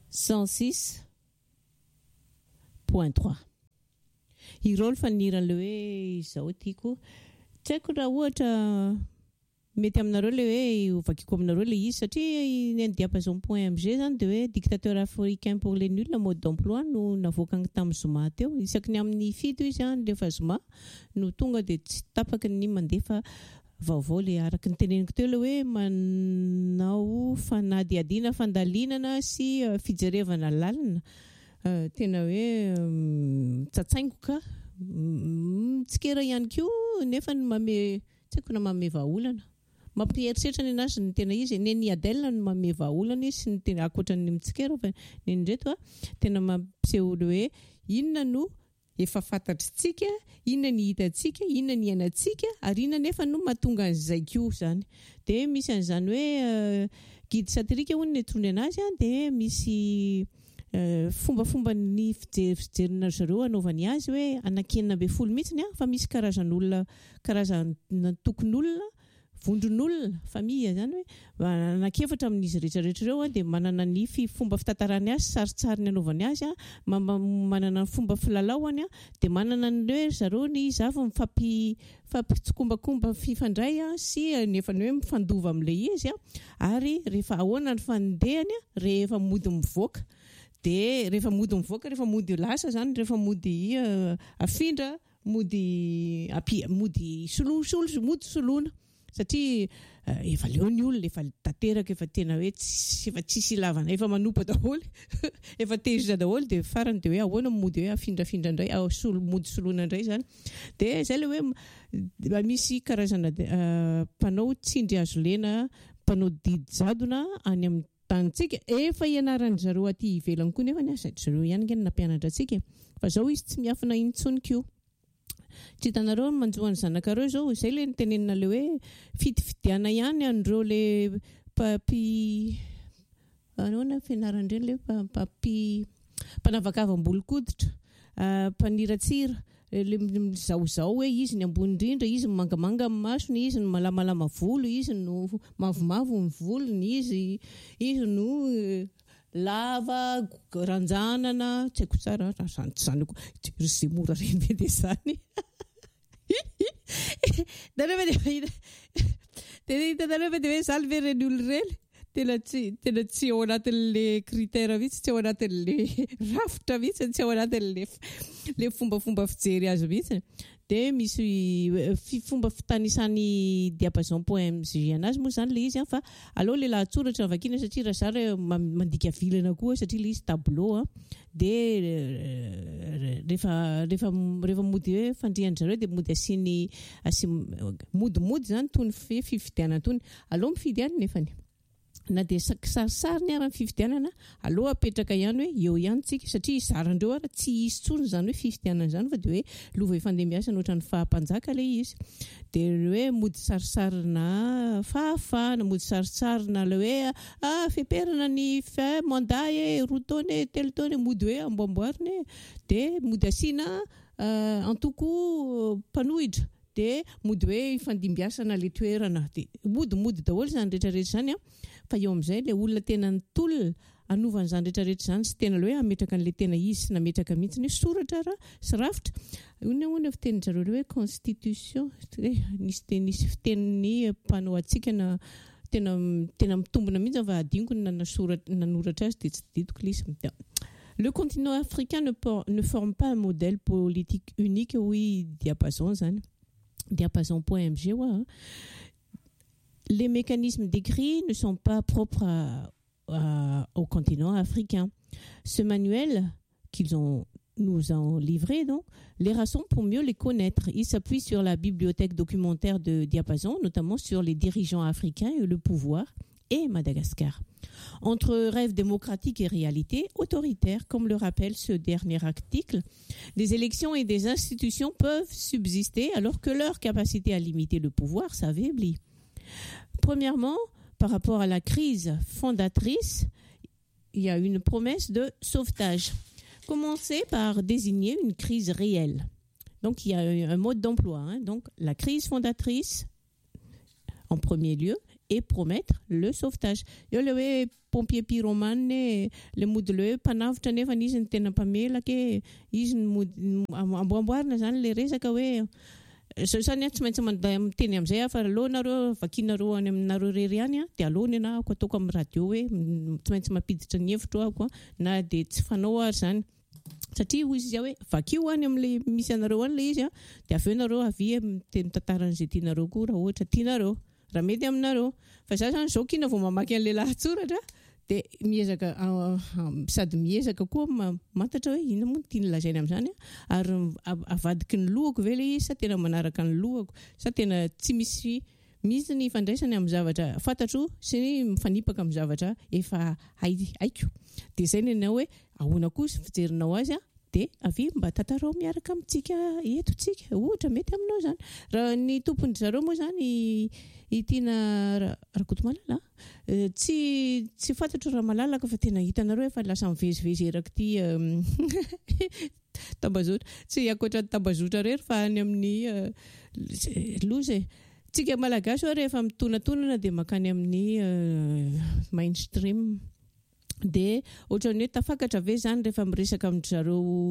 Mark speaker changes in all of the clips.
Speaker 1: 106.3. Ireo fanirana le hoe izao tiako. Tsy haiko raha ohatra mety aminareo le hoe ovakiko aminareo le izy satria ny diapason.mg zany dia hoe dictateur africain pour les nuls mode d'emploi no navoaka tamin'ny Zuma teo. Isaky ny amin'ny fito izy rehefa Zuma no tonga dia tsy tapaka ny mandefa vaovao le araka ny teneniko teo le hoe manao fanadihadiana fandalinana sy fijerevana lalina. Tena hoe tsatsaingo ka tsikera ihany koa nefa mame tsy haiko na mame vahaolana mampieritreritra ny anazy ny tena izy ny Adèle no mame vahaolana izy sy ny tena akoatran'ny mitsikera fa ny ndreto tena mampiseho hoe inona no efa fantatritsika, inona ny hitantsika, inona ny iainantsika ary inona nefa no mahatonga an'izay koa zany. Dia misy an'izany hoe guide satirique hono ny antsoina anazy dia misy fomba ny fijerina zareo anaovany azy hoe anakenina 20 mihitsy fa misy karazana tokon'olona vondron'olona famille zany hoe anakefatra amin'izy rehetrarehetra ireo dia manana ny fomba fitantarany azy saritsary ny anaovany azy manana ny fomba filalaoany dia manana ny hoe zareo ny zavy mifampitsokombakomba fifandray sy nefa ny hoe mifandova amin'ilay izy ary rehefa ahoana ny fandehany rehefa mody mivoaka dia rehefa mody lasa zany rehefa mody afindra mody soloina satria efa leo ny olona efa tanteraka efa tena hoe efa tsisy lavana efa manompa daholo efa tezitra daholo dia farany dia hoe ahoana mody hoe afindrafindra indray mody soloina indray zany dia izay le hoe misy karazana mpanao tsindry azo lena mpanao didy jadona any amin'ny tanitsika efa ianaran'ny zareo aty ivelany koa nefa zareo ihany ngeny nampianatra antsika fa zao izy tsy miafina intsony koa. Tsy hitanareo manjoany zanakareo zao izay le nitenenina le hoe fitifidiana ihany andreo le anoana fianarandreny le mpanavakavam-bolokoditra mpaniratsira le zaozao hoe izy ny ambony indrindra izy mangamanga amin'ny masony izy no malamalama volo izy no mavomavo ny volony izy no lava ranjanana tsy haiko tsara zany zay mora reny be dia zany hitanareo fa dia hoe zany ve reny olo reny tena tsy ao anatin'le critère mihitsy tsy ao anatin'le rafitra mihitsy tsy ao anatin'le fombafomba fijery azy mihitsy dia misy fomba fitanisany diapason.mg anazy moa zany le izy fa aleo le lahatsoratra vakina satria raha zary mandika vilana koa satria le izy tableau dia rehefa mody hoe fandrian'zareo dia mody mody zany tony fifidianana tony aleo mifidy ihany nefany na dia sarisary ny arany fifidianana aloha apetraka ihany hoe eo ihany tsika satria zarandreo ara tsy izy tsony zany hoe fifidianana zany fa dia hoe lova ifandemiasana ohatra ny fahampanjaka le izy dia hoe mody sarisarina fahafahana mody sarisarina le hoe feperana ny mandat roa taona telo taona mody hoe amboamboarina dia mody asiana antoko mpanohitra dia mody hoe ifandimbiasana le toerana dia mody daholo zany rehetrarehetra zany fa eo amin'izay le olona tena nytolona anovana izany rehetrarehetra zany sy tena hoe ametraka an'le tena izy sy nametraka mihitsy ny soratra sy rafitra hono fitenin'zareo hoe constitution nisy fitenin'ny mpanao atsika na tena mitombona mihitsy fa adiniko nanoratra azy dia tsy didiko lisy. Le continent africain ne forme pas un modèle politique unique oui diapason zany diapason.mg les mécanismes décrits ne sont pas propres au continent africain. Ce manuel nous ont livré donc les rassemble pour mieux les connaître. Il s'appuie sur la bibliothèque documentaire de Diapason, notamment sur les dirigeants africains et le pouvoir, et Madagascar. Entre rêve démocratique et réalité autoritaire, comme le rappelle ce dernier article, des élections et des institutions peuvent subsister alors que leur capacité à limiter le pouvoir s'affaiblit. Premièrement, par rapport à la crise fondatrice, il y a une promesse de sauvetage. Commencer par désigner une crise réelle. Donc, il y a un mode d'emploi. Donc, la crise fondatrice, en premier lieu, et promettre le sauvetage. Eo le hoe pompier pyromane le mody le hoe mpanavotra nefa izy ny tena mpamelaka izy amboamboarina zany le resaka hoe zany tsy maintsy manday miteny amin'izay fa aleo nareo vakinareo any aminareo rery any dia aleo ny anako ataoko amin'ny radio hoe tsy maintsy mampiditra ny hevitra ako na dia tsy fanao ary zany satria hoy izy hoe vakio any amin'le misy anareo any le izy dia avy eo nareo avy miteny tantaran'izay tianareo koa raha ohatra tianareo raha mety aminareo fa za zany zao kina vao mamaky an'le lahatsoratra dia miezaka sady miezaka koa mantatra hoe ina moa tiany lazainy amin'izany ary avadiky ny lohako ve le izy sa tena manaraka ny lohako sa tena tsy misy misy ny fandraisany amin'ny zavatra fantatro sy mifanipaka amin'ny zavatra efa haiko dia izay ny anao hoe ahoana koa sy fijerinao azy dia avy mba tantarao miaraka amintsika etontsika ohatra mety aminao zany raha ny tompony zareo moa zany itiana rakotomalala tsy fantatro raha malalaka fa tena hitanareo efa lasa mivezivezy eraky ty tambazotra tsy akoatra tambazotra rery fa any amin'ny loza tsika malagasy rehefa mitonantonana dia makany amin'ny mainstream dia ohatran'ny hoe tafakatra ve zany rehefa miresaka amin'ny zareo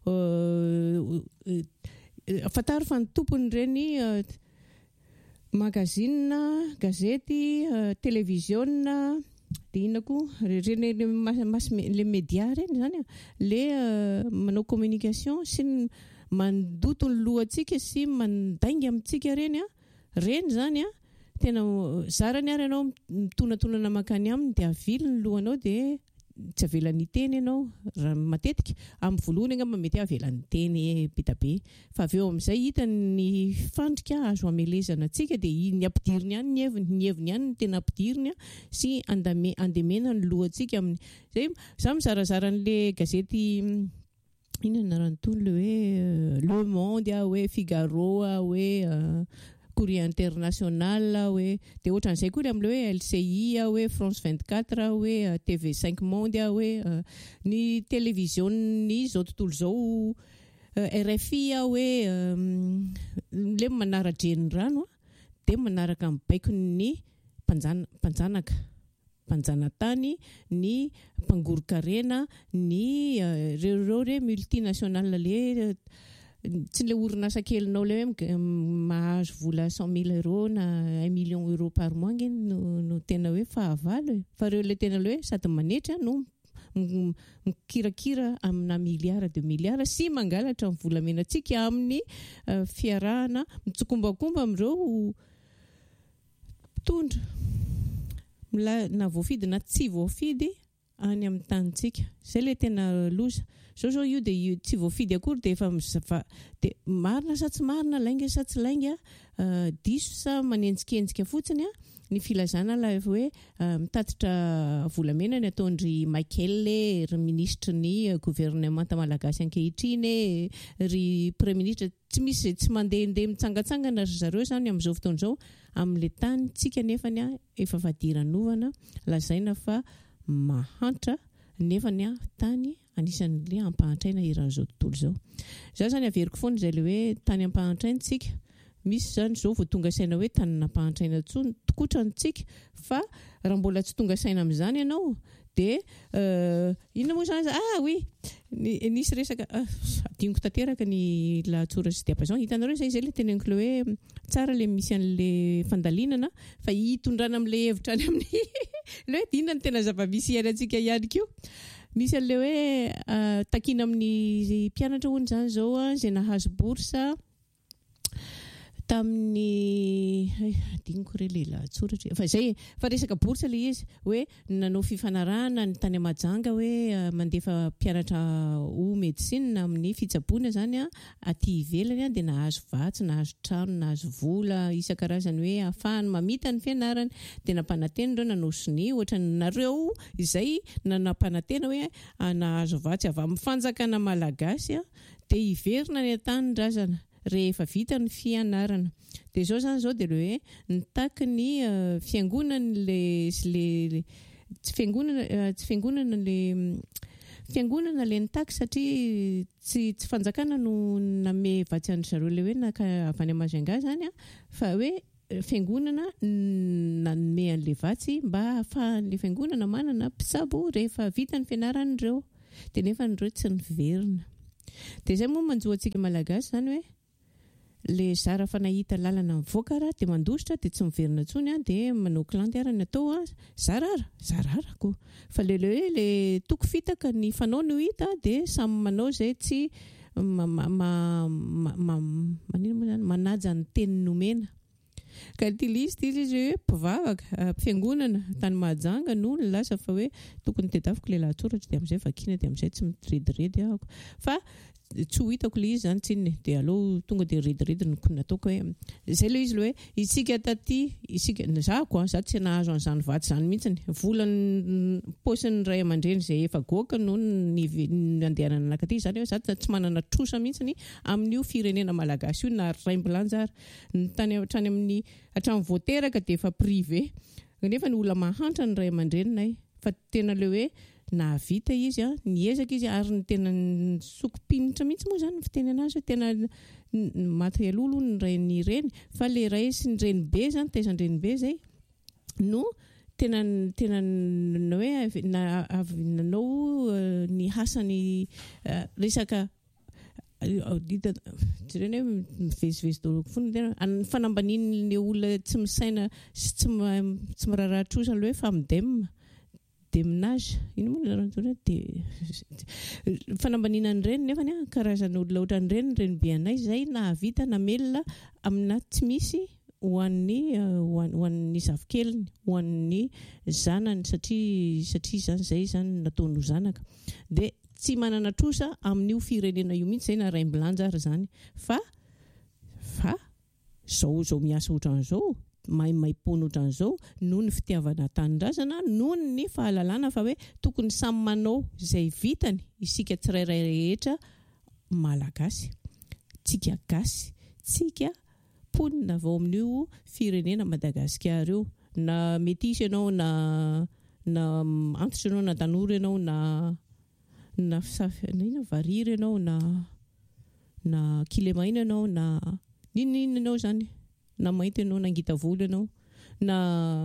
Speaker 1: fantaro fa ny tompony ireny magazine, gazety, télévision dia inona koa reny le média reny zany le manao communication sy mandoto ny lohantsika sy mandainga amintsika reny zany tena zarany ary ianao mitonantonana makany aminy dia avily ny lohanao dia tsy avelan'ny teny ianao raha matetika amin'ny voalohany angamba mety avelan'ny teny betabe fa avy eo amin'izay hita ny fandrika azo amelezana antsika dia ny ampidiriny ihany ny heviny ihany ny tena ampidiriny sy andemena ny lohantsika amin'ny zay za mizarazara an'le gazety inona raha nytony le hoe Le Monde hoe Figaro hoe Courrier International hoe dia ohatran'izay koa amin'le hoe LCI hoe France 24 hoe TV5 Monde hoe ny télévision-ny izao tontolo izao RFI hoe le manara-dreny rano dia manaraka mibaiko ny mpanjanatany ny mpangorokarena ny reo multinational le tsy le orinasa kelinao le hoe mahazo vola 100 000 € na 1 million € par mois no tena hoe fahavalo fa reo le tena le hoe sady manetra no mikirakira amina miliara 2 miliara sy mangalatra ny volamenantsika amin'ny fiarahana mitsokombakomba amin'ireo mpitondra na voafidy na tsy voafidy any amin'ny tanitsika zay le tena loza zao io dia tsy voafidy akory dia efa dia marina sa tsy marina lainga sa tsy lainga diso sa manenjikenzika fotsiny ny filazana la hoe mitatitra volamena ny ataondry Michael ry ministre ny gouvernement malagasy ankehitriny ry premier ministre tsy misy tsy mandehandeha mitsangatsangana zareo zany amin'izao fotoana izao amin'le tany tsika nefany efa fadiran'ovana lazaina fa mahantra nefany tany anisan'le ampahantraina iran'izao tontolo izao za zany averiko foana izay le hoe tany ampahantraintsika misy zany zao vao tonga saina hoe tany nampahantraina tokoatrantsika fa raha mbola tsy tonga saina amin'izany ianao dia inona moa zany oui nisy resaka adiniko tanteraka ny lahatsora sy diapason hitanareo zay le teneniko le hoe tsara le misy an'le fandalinana fa hitondrana amin'le hevitra any amin'ny le hoe dinona ny tena zava-misy iainantsika ihany koa misy an'le hoe takina amin'ny mpianatra hono zany zao izay nahazo bourse tamin'ny adiniko re le lahatsoratra fa zay fa resaka bourse le izy hoe nanao fifanarahana ny tany Mahajanga hoe mandefa mpianatra ho médecine amin'ny fitsaboana zany aty ivelany dia nahazo vatsy nahazo trano nahazo vola isan-karazany hoe ahafahany mamita ny fianarany dia nampanantena ireo nanao sini ohatra nareo izay nanampanantena hoe nahazo vatsy avy amin'ny fanjakana malagasy dia iverina ny an-tany-drazana rehefa vita ny fianarana dia zao zany zao dia le hoe nitaky ny fiangonana le tsy fiangonana le fiangonana le nitaky satria tsy fanjakana no name vatsy an'ny zareo le hoe avy any Majunga zany fa hoe fiangonana nanome an'ilay vatsy mba ahafahan'ilay fiangonana manana mpitsabo rehefa vita ny fianaran'ireo dia nefa nireo tsy niverina. Dia izay moa manjoantsika malagasy zany hoe le zara fanahita lalana mivoaka raha dia mandositra dia tsy miverina intsony dia manao kilandy ary ny atao zararako fa le toko fitaka ny fanao no hita dia samy manao izay tsy manaja ny teny nomena. Ka tilista izy hoe mpivavaka fiangonana tany Mahajanga no lasa fa hoe tokony tedaviko le lahatsoratra dia amin'izay vakiana dia amin'izay tsy mirediredy ahako fa tsy ho hitako le izy zany tsinny dia aleo tonga dia rediredy no nataoko hoe izay le izy le hoe isika taty isika zako za tsy nahazo an'izany vatsy zany mihitsiny volan'ny paosin'ny ray aman-dreny izay efa goaka no ny andehanana anakaty zany hoe za tsy manana trosa mihitsiny amin'io firenena malagasy io na raimbilanja ary tany hatrany amin'ny hatramin'ny voateraka dia efa privé nefa ny olona mahantra ny ray aman-drenynay fa tena le hoe nahavita izy niezaka izy ary ny tena sokopinitra mihitsy moa zany ny fiteny anazy tena materialolo ny rainy reny fa le ray sy ny reny be zany taizan-dreny be zay no tena hoe nanao ny hasany resaka jireny hoe mivezivezy daholo foana ny fanambanin'le olona tsy misaina sy tsy miraratrosa le hoe famidemma déminage ino moa dia fanambanina an'ireny nefa karazana olona ohatran'ireny reny be anay izay nahavita namelona amina tsy misy ho an'ny zafikeliny ho an'ny zanany satria zany izay zany nataony ho zanaka dia tsy manana trosa amin'io firenena io mihitsy izay na raimbilanja ary zany fa zao miasa ohatran'izao maimaimpona ohatran'izao noho ny fitiavana tanindrazana noho ny fahalalana fa hoe tokony samy manao izay vitany isika tsirairay rehetra malagasy tsika gasy tsika ponina vao amin'io firenena Madagasikara io na métis ianao na antitra ianao na tanora ianao na variry ianao na kilemaina ianao na ninina ianao zany na mainty ianao na ngita volo ianao na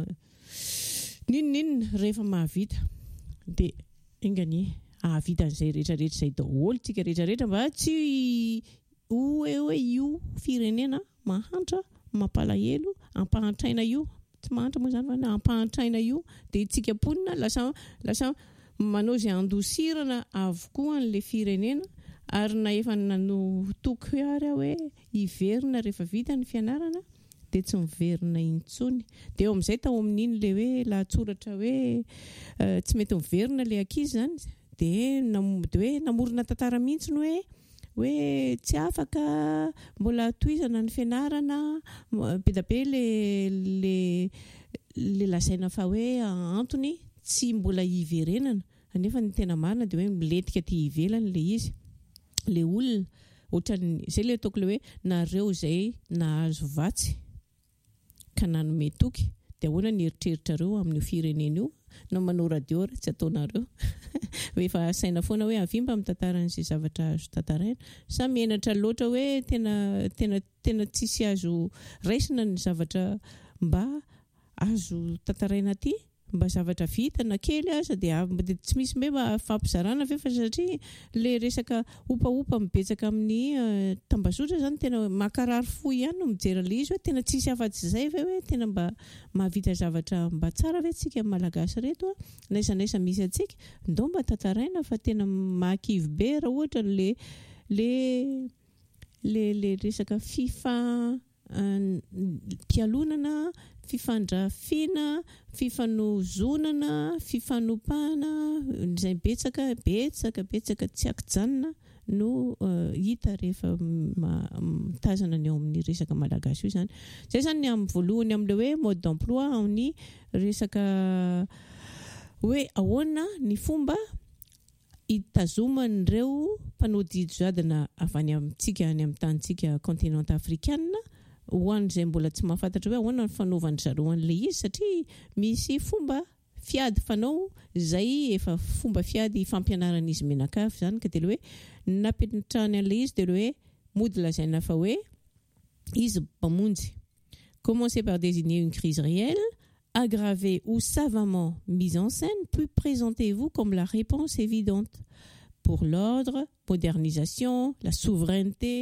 Speaker 1: ninina rehefa mahavita dia ingany ahavita an'izay rehetrarehetra izay daholo tsika rehetrarehetra mba tsy hoe io firenena mahantra mampalahelo ampahantraina io tsy mahantra moa zany fa ampahantraina io dia tsika ponina lasa manao izay andosirana avokoa an'ilay firenena ary na efa nanotoko ary hoe hiverina rehefa vita ny fianarana dia tsy miverina intsony dia eo amin'izay tao amin'iny le hoe lahatsoratra hoe tsy mety miverina le ankizy zany dia hoe namorona tantara mihitsy ny hoe tsy afaka mbola tohizana ny fianarana be da be le lazaina fa hoe antony tsy mbola hiverenana nefa ny tena marina dia hoe miletika ty ivelany le izy le olona ohatran'ny izay le ataoko le hoe nareo izay nahazo vatsy ka nanome toky dia ahoana ny eritreritrareo amin'io firenena io na manao radio raha tsy ataonareo efa saina foana hoe avimba mitantara an'izay zavatra azo tantaraina sa mienatra loatra hoe tena tsisy azo raisina ny zavatra mba azo tantaraina aty mba zavatra vita na kely aza dia tsy misy mba fampizarana ve fa satria le resaka opaopa mibetsaka amin'ny tambazotra zany tena makarary fo ihany no mijery le izy hoe tena tsisy afa-tsy izay ve hoe tena mba mahavita zavatra mba tsara ve tsika malagasy reto naisa misy atsika ndao mba tantaraina fa tena mahakivy be raha ohatra le resaka mpialonana fifandrafiana fifanozonana fifanopahana izay betsaka tsy akijanona no hita rehefa mitazana ny ao amin'ny resaka malagasy io zany zay zany amin'ny voalohany amin'le hoe mode d'emploi amin'ny resaka hoe ahoana ny fomba hitazoman'ireo mpanao didy jadona avy any amintsika any amin'ny tantsika continent africaine ho an'izay mbola tsy mahafantatra hoe ahoana ny fanaovan'ny zareo an'le izy satria misy fomba fiady fanao izay efa fomba fiady fampianaran'izy menakafy zany ka dia le hoe napetrahany an'le izy dia le hoe mody lazaina fa hoe izy mpamonjy Commencez par désigner une crise réelle, aggravée ou savamment mise en scène, puis présentez-vous comme la réponse évidente pour l'ordre, modernisation, la souveraineté,